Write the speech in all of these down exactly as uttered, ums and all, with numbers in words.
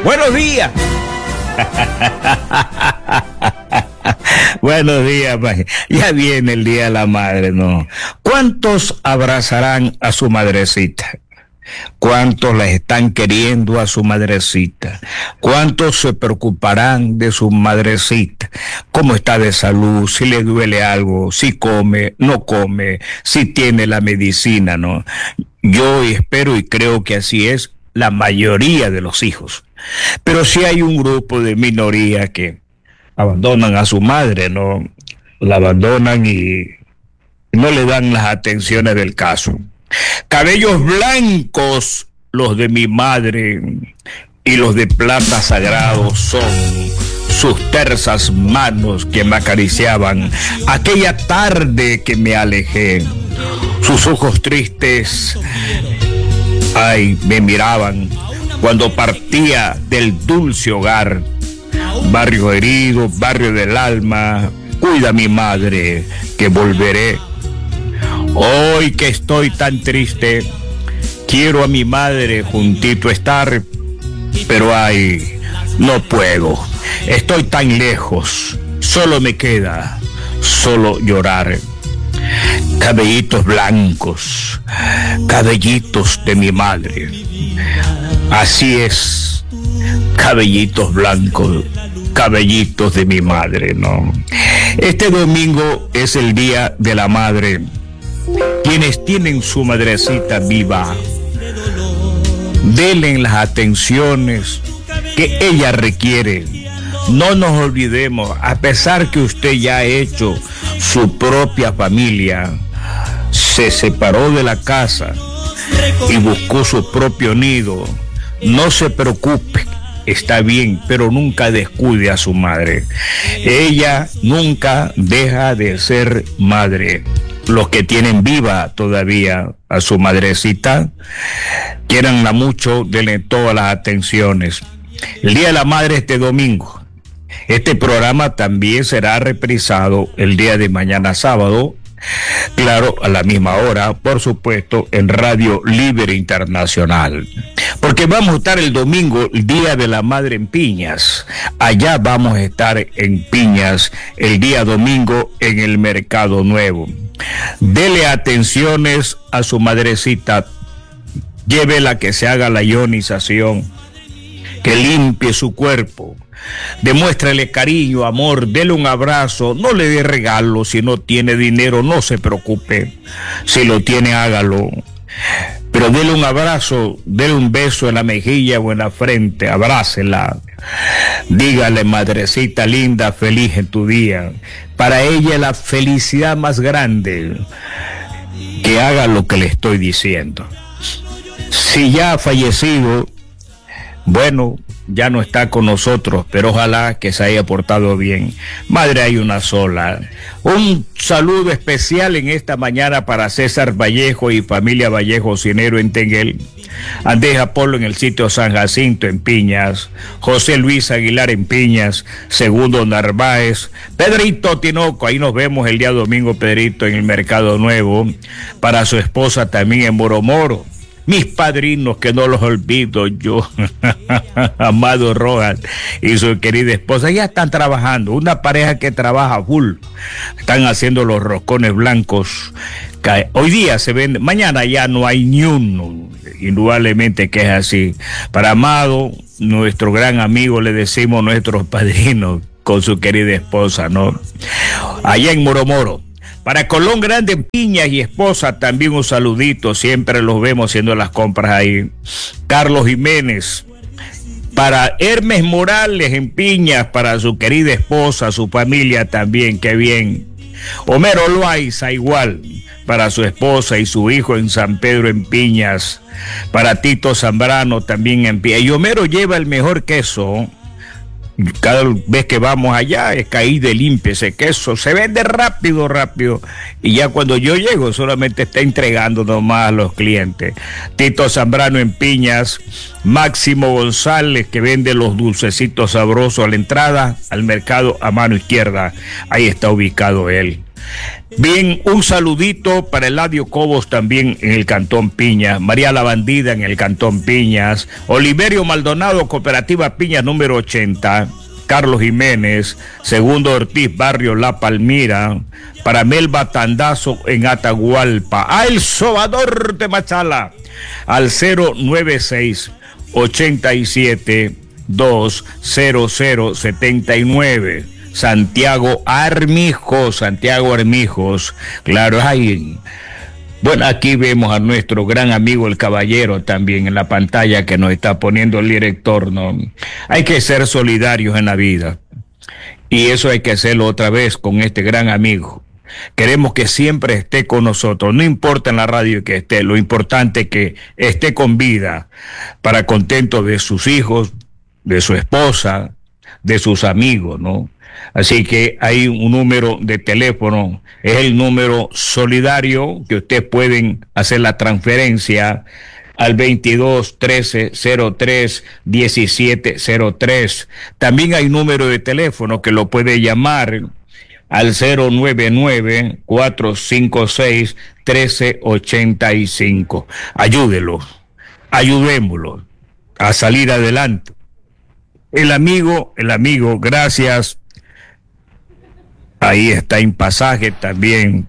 Buenos días. Buenos días, pues. Ya viene el Día de la Madre, ¿no? ¿Cuántos abrazarán a su madrecita? ¿Cuántos la están queriendo a su madrecita? ¿Cuántos se preocuparán de su madrecita? ¿Cómo está de salud? Si le duele algo, si come, no come, si tiene la medicina, ¿no? Yo espero y creo que así es la mayoría de los hijos. Pero sí hay un grupo de minoría que abandonan a su madre, ¿no? La abandonan y no le dan las atenciones del caso. Cabellos blancos, los de mi madre, y los de plata sagrados son sus tersas manos que me acariciaban aquella tarde que me alejé. Sus ojos tristes, ay, me miraban cuando partía del dulce hogar. Barrio herido, barrio del alma, cuida a mi madre, que volveré. Hoy que estoy tan triste, quiero a mi madre juntito estar, pero ay, no puedo, estoy tan lejos, solo me queda, solo llorar. Cabellitos blancos, cabellitos de mi madre, así es, cabellitos blancos, cabellitos de mi madre, ¿no? Este domingo es el Día de la Madre. Quienes tienen su madrecita viva, denle las atenciones que ella requiere. No nos olvidemos, a pesar que usted ya ha hecho su propia familia, se separó de la casa y buscó su propio nido, no se preocupe, está bien, pero nunca descuide a su madre. Ella nunca deja de ser madre. Los que tienen viva todavía a su madrecita, quiéranla mucho, denle todas las atenciones. El Día de la Madre este domingo. Este programa también será reprisado el día de mañana sábado, claro, a la misma hora, por supuesto, en Radio Libre Internacional. Porque vamos a estar el domingo, el Día de la Madre en Piñas. Allá vamos a estar en Piñas el día domingo en el Mercado Nuevo. Dele atenciones a su madrecita, llévela que se haga la ionización, que limpie su cuerpo, demuéstrele cariño, amor, dele un abrazo, no le dé regalo. Si no tiene dinero, no se preocupe, si lo tiene, hágalo, pero dele un abrazo, dele un beso en la mejilla o en la frente, abrácela, dígale, madrecita linda, feliz en tu día. Para ella la felicidad más grande, que haga lo que le estoy diciendo. Si ya ha fallecido, bueno, ya no está con nosotros, pero ojalá que se haya portado bien. Madre hay una sola. Un saludo especial en esta mañana para César Vallejo y familia Vallejo Cinero en Tenguel, Andrés Apolo en el sitio San Jacinto en Piñas, José Luis Aguilar en Piñas, Segundo Narváez, Pedrito Tinoco, ahí nos vemos el día domingo, Pedrito, en el Mercado Nuevo, para su esposa también en Moromoro. Mis padrinos, que no los olvido yo, Amado Rojas y su querida esposa, ya están trabajando, una pareja que trabaja full, están haciendo los roscones blancos, que hoy día se venden, mañana ya no hay ni uno, indudablemente que es así. Para Amado, nuestro gran amigo, le decimos nuestros padrinos, con su querida esposa, ¿no? Allá en Moromoro. Para Colón Grande en Piñas y esposa, también un saludito, siempre los vemos haciendo las compras ahí. Carlos Jiménez. Para Hermes Morales en Piñas, para su querida esposa, su familia también, qué bien. Homero Loaiza igual, para su esposa y su hijo en San Pedro en Piñas. Para Tito Zambrano también en Piñas. Y Homero lleva el mejor queso. Cada vez que vamos allá es caí de limpio ese queso, se vende rápido, rápido, y ya cuando yo llego solamente está entregando nomás a los clientes. Tito Zambrano en Piñas, Máximo González, que vende los dulcecitos sabrosos a la entrada al mercado a mano izquierda, ahí está ubicado él. Bien, un saludito para Eladio Cobos también en el Cantón Piñas, María la Bandida en el Cantón Piñas, Oliverio Maldonado, Cooperativa Piñas número ochenta, Carlos Jiménez, Segundo Ortiz, Barrio La Palmira, para Melba Tandazo en Atahualpa, a El Sobador de Machala, al cero nueve seis, ochenta y siete, dos cero cero setenta y nueve. Santiago Armijos, Santiago Armijos, claro, ay, bueno, aquí vemos a nuestro gran amigo el caballero también en la pantalla que nos está poniendo el director, ¿no? Hay que ser solidarios en la vida, y eso hay que hacerlo otra vez con este gran amigo. Queremos que siempre esté con nosotros, no importa en la radio que esté, lo importante es que esté con vida, para contento de sus hijos, de su esposa, de sus amigos, ¿no? Así que hay un número de teléfono, es el número solidario que ustedes pueden hacer la transferencia al veintidós trece cero tres diecisiete cero tres. También hay número de teléfono que lo puede llamar al cero nueve nueve cuatro cinco seis uno tres ocho cinco. Ayúdelo, ayudémoslo a salir adelante. El amigo, el amigo, gracias. Ahí está en pasaje también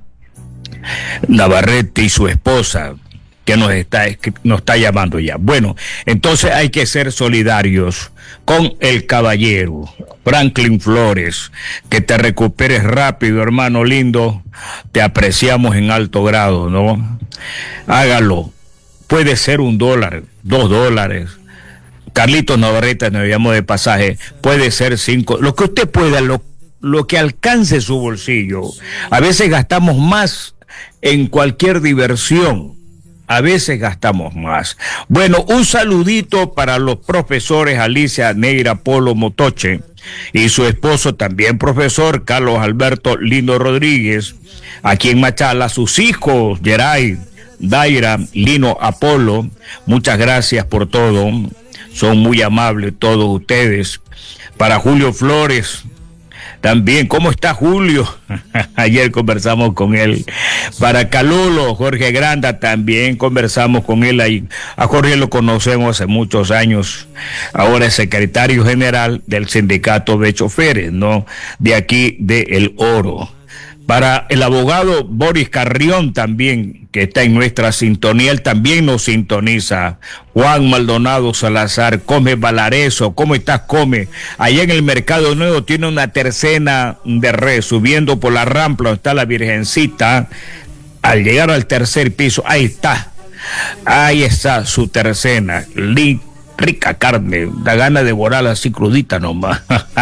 Navarrete y su esposa, que nos está, nos está llamando ya. Bueno, entonces hay que ser solidarios con el caballero Franklin Flores. Que te recuperes rápido, hermano lindo. Te apreciamos en alto grado, ¿no? Hágalo. Puede ser un dólar, dos dólares. Carlitos Navarrete nos llamó de pasaje. Puede ser cinco. Lo que usted pueda, lo lo que alcance su bolsillo. A veces gastamos más en cualquier diversión, a veces gastamos más. Bueno, un saludito para los profesores Alicia Neira Polo Motoche y su esposo también profesor Carlos Alberto Lindo Rodríguez, aquí en Machala, sus hijos Geray, Daira, Lino Apolo, muchas gracias por todo, son muy amables todos ustedes. Para Julio Flores también, ¿cómo está Julio? Ayer conversamos con él. Para Calolo, Jorge Granda, también conversamos con él ahí. A Jorge lo conocemos hace muchos años. Ahora es secretario general del sindicato de choferes, ¿no? De aquí de El Oro. Para el abogado Boris Carrión también, que está en nuestra sintonía, él también nos sintoniza. Juan Maldonado Salazar, Come Valareso, ¿cómo estás, Come? Allá en el Mercado Nuevo tiene una tercena de res, subiendo por la rampla donde está la Virgencita. Al llegar al tercer piso, ahí está, ahí está su tercena, Lee. Rica carne, da gana de devorarla así crudita nomás.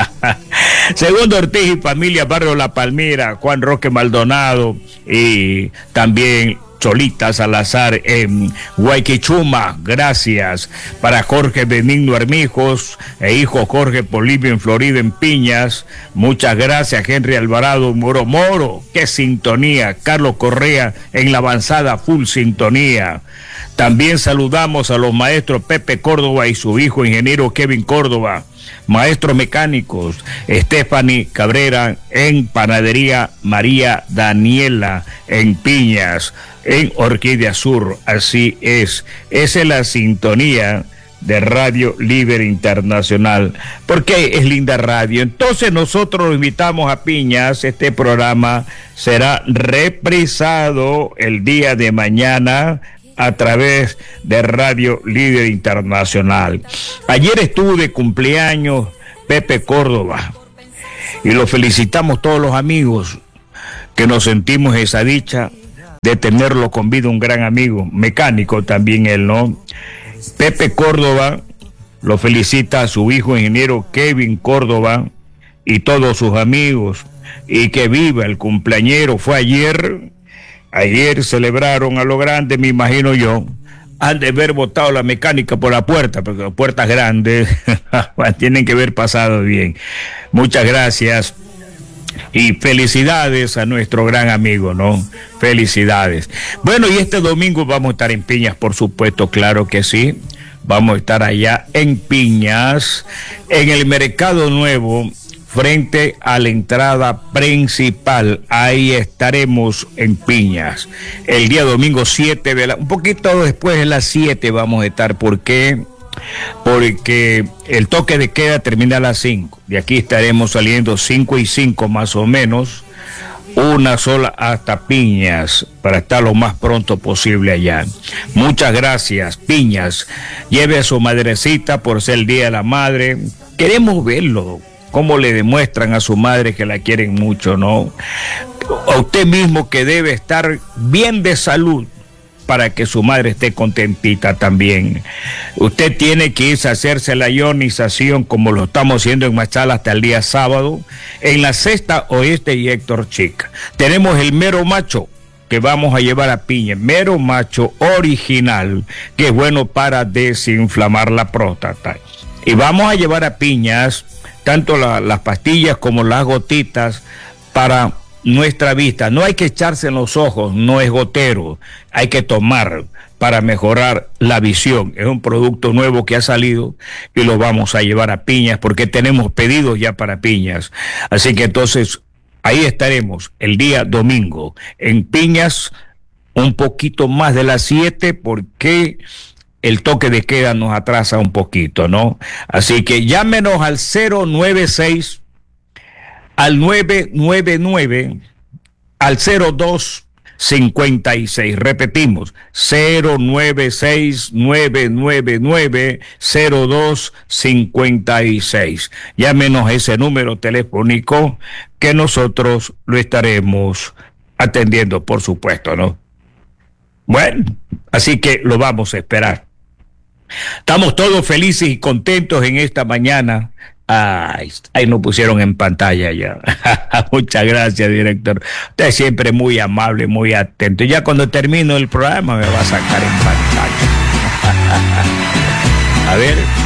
Segundo Ortiz y familia, Barrio La Palmira, Juan Roque Maldonado y también Cholita Salazar en Guayquichuma, gracias. Para Jorge Benigno Armijos e hijo Jorge Polibio en Florida en Piñas, muchas gracias. Henry Alvarado Moro Moro, qué sintonía. Carlos Correa en La Avanzada, full sintonía. También saludamos a los maestros Pepe Córdoba y su hijo ingeniero Kevin Córdoba, maestros mecánicos Stephanie Cabrera en Panadería María Daniela en Piñas, en Orquídea Sur, así es, esa es la sintonía de Radio Libre Internacional, porque es linda radio. Entonces nosotros lo invitamos a Piñas. Este programa será reprisado el día de mañana a través de Radio Líder Internacional. Ayer estuvo de cumpleaños Pepe Córdoba y lo felicitamos todos los amigos que nos sentimos esa dicha de tenerlo con vida, un gran amigo, mecánico también él, ¿no? Pepe Córdoba lo felicita a su hijo ingeniero Kevin Córdoba y todos sus amigos, y que viva el cumpleañero. Fue ayer. Ayer celebraron a lo grande, me imagino yo. Han de haber botado la mecánica por la puerta, porque las puertas grandes tienen que haber pasado bien. Muchas gracias y felicidades a nuestro gran amigo, ¿no? Felicidades. Bueno, y este domingo vamos a estar en Piñas, por supuesto, claro que sí. Vamos a estar allá en Piñas, en el Mercado Nuevo, frente a la entrada principal. Ahí estaremos en Piñas. El día domingo siete de la... Un poquito después de las siete vamos a estar. ¿Por qué? Porque el toque de queda termina a las cinco. De aquí estaremos saliendo cinco y cinco más o menos. Una sola hasta Piñas, para estar lo más pronto posible allá. Muchas gracias, Piñas. Lleve a su madrecita por ser el Día de la Madre. Queremos verlo, cómo le demuestran a su madre que la quieren mucho, ¿no? A usted mismo que debe estar bien de salud para que su madre esté contentita también. Usted tiene que irse a hacerse la ionización como lo estamos haciendo en Machala hasta el día sábado, en la Sexta Oeste y Héctor Chica. Tenemos el mero macho que vamos a llevar a Piña, mero macho original, que es bueno para desinflamar la próstata. Y vamos a llevar a Piñas tanto la, las pastillas como las gotitas para nuestra vista. No hay que echarse en los ojos, no es gotero, hay que tomar para mejorar la visión. Es un producto nuevo que ha salido y lo vamos a llevar a Piñas porque tenemos pedidos ya para Piñas. Así que entonces ahí estaremos el día domingo en Piñas, un poquito más de las siete porque el toque de queda nos atrasa un poquito, ¿no? Así que llámenos al cero nueve seis al nueve nueve nueve, al cero dos cincuenta y seis. Repetimos, cero nueve seis, nueve nueve nueve, cero dos cincuenta y seis. Llámenos a ese número telefónico que nosotros lo estaremos atendiendo, por supuesto, ¿no? Bueno, así que lo vamos a esperar. Estamos todos felices y contentos en esta mañana. Ay, ahí nos pusieron en pantalla ya. Muchas gracias, director. Usted es siempre muy amable, muy atento. Ya cuando termino el programa me va a sacar en pantalla. A ver.